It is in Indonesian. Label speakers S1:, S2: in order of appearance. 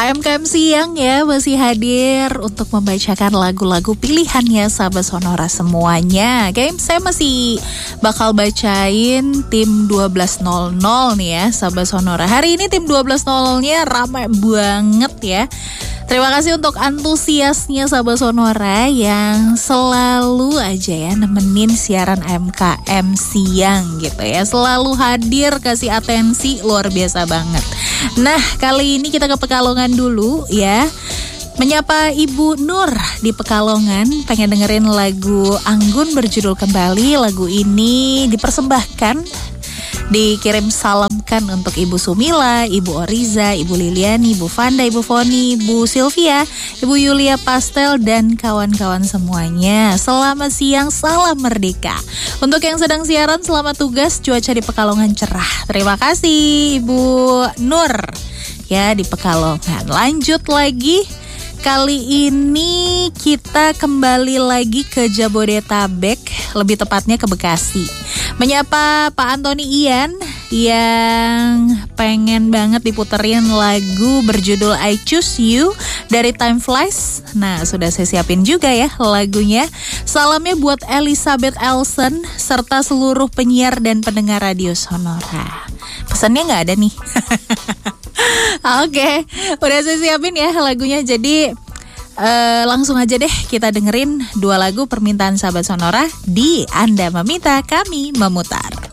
S1: AMKM Siang ya masih hadir untuk membacakan lagu-lagu pilihannya sahabat Sonora semuanya. Game saya masih bakal bacain tim 12.00 nih ya sahabat Sonora. Hari ini tim 12.00-nya ramai banget ya. Terima kasih untuk antusiasnya sahabat Sonora yang selalu aja ya nemenin siaran AMKM Siang gitu ya. Selalu hadir, kasih atensi, luar biasa banget. Nah, kali ini kita ke Pekalongan dulu ya. Menyapa Ibu Nur di Pekalongan, pengen dengerin lagu Anggun berjudul Kembali. Lagu ini dipersembahkan, dikirim salamkan untuk Ibu Sumila, Ibu Oriza, Ibu Liliani, Ibu Fanda, Ibu Foni, Ibu Sylvia, Ibu Yulia Pastel, dan kawan-kawan semuanya. Selamat siang, salam merdeka. Untuk yang sedang siaran, selamat tugas, cuaca di Pekalongan cerah. Terima kasih Ibu Nur ya di Pekalongan. Lanjut lagi. Kali ini kita kembali lagi ke Jabodetabek, lebih tepatnya ke Bekasi. Menyapa Pak Antoni Ian yang pengen banget diputerin lagu berjudul I Choose You dari Time Flies. Nah, sudah saya siapin juga ya lagunya. Salamnya buat Elizabeth Elson serta seluruh penyiar dan pendengar Radio Sonora. Pesannya nggak ada nih. Oke, udah saya siapin ya lagunya. Jadi langsung aja deh kita dengerin dua lagu permintaan sahabat Sonora di Anda Meminta Kami Memutar.